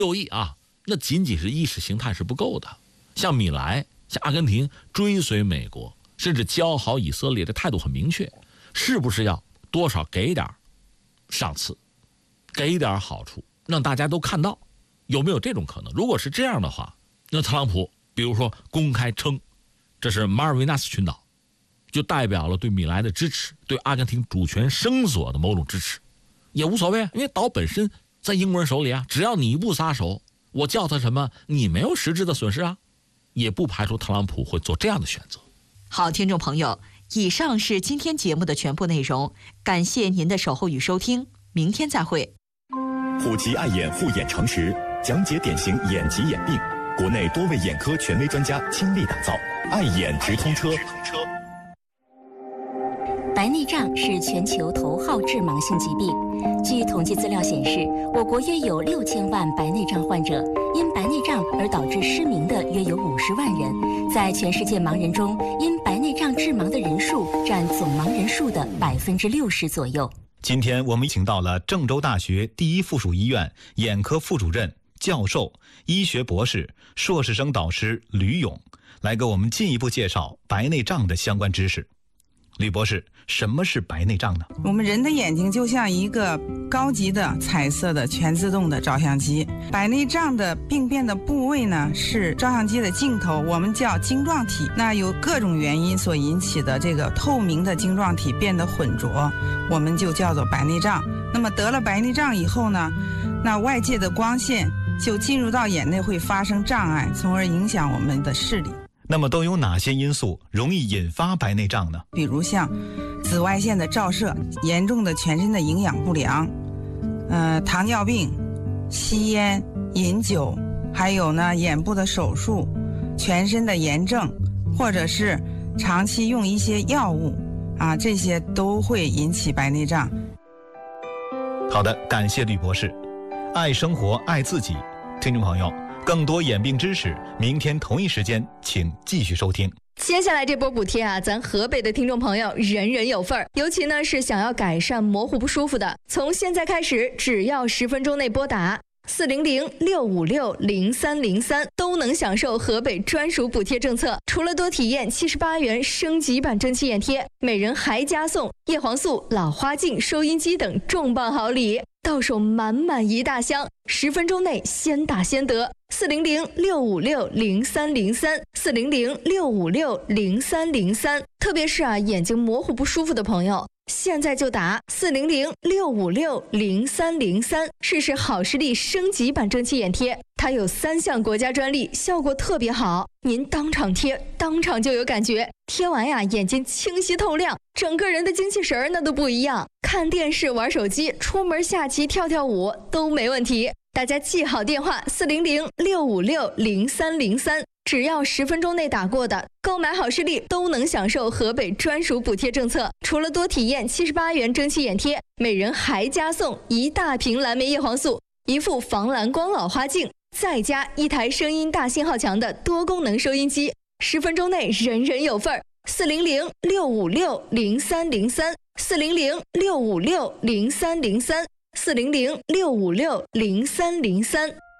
右翼啊，那仅仅是意识形态是不够的。像米莱、像阿根廷追随美国，甚至交好以色列的态度很明确，是不是要多少给点赏赐，给点好处，让大家都看到？有没有这种可能？如果是这样的话，那特朗普比如说公开称这是马尔维纳斯群岛，就代表了对米莱的支持，对阿根廷主权声索的某种支持，也无所谓，因为岛本身在英国人手里啊，只要你不撒手，我叫他什么，你没有实质的损失啊，也不排除特朗普会做这样的选择。 好，听众朋友，以上是今天节目的全部内容，感谢您的守候与收听，明天再会。 虎旗爱眼护眼诚实，讲解典型眼疾眼病，国内多位眼科权威专家倾力打造，爱眼直通车。 白内障是全球头号致盲性疾病。据统计资料显示，我国约有6000万白内障患者，因白内障而导致失明的约有50万人。在全世界盲人中，因白内障致盲的人数占总盲人数的60%左右。 今天我们请到了郑州大学第一附属医院眼科副主任、教授、医学博士、硕士生导师吕勇，来给我们进一步介绍白内障的相关知识。吕博士，什么是白内障呢？ 我们人的眼睛就像一个高级的彩色的全自动的照相机，白内障的病变的部位呢是照相机的镜头，我们叫晶状体。那有各种原因所引起的这个透明的晶状体变得浑浊，我们就叫做白内障。那么得了白内障以后呢，那外界的光线就进入到眼内会发生障碍，从而影响我们的视力。 那么都有哪些因素容易引发白内障呢？ 比如像紫外线的照射、严重的全身的营养不良、糖尿病、吸烟、饮酒，还有呢眼部的手术、全身的炎症，或者是长期用一些药物啊，这些都会引起白内障。 好的，感谢吕博士。爱生活，爱自己。听众朋友，更多眼病知识，明天同一时间请继续收听。 接下来这波补贴啊，咱河北的听众朋友人人有份儿，尤其呢是想要改善模糊不舒服的，从现在开始，只要10分钟内拨打400-656-0303，都能享受河北专属补贴政策。除了多体验78元升级版蒸汽眼贴，每人还加送叶黄素、老花镜、收音机等重磅好礼，到手满满一大箱，10分钟内先打先得。400-656-0303，400-656-0303。特别是眼睛模糊不舒服的朋友，现在就打400-656-0303，试试好视力升级版蒸汽眼贴，它有3项国家专利，效果特别好，您当场贴，当场就有感觉，贴完眼睛清晰透亮，整个人的精气神那都不一样，看电视、玩手机、出门下棋、跳跳舞都没问题。大家记好电话400-656-0303，只要10分钟内打过的，购买好视力都能享受河北专属补贴政策。除了多体验78元蒸汽眼贴，每人还加送一大瓶蓝莓叶黄素、一副防蓝光老花镜，再加一台声音大信号强的多功能收音机。10分钟内人人有份儿。400-656-0303， 400-656-0303， 400-656-0303。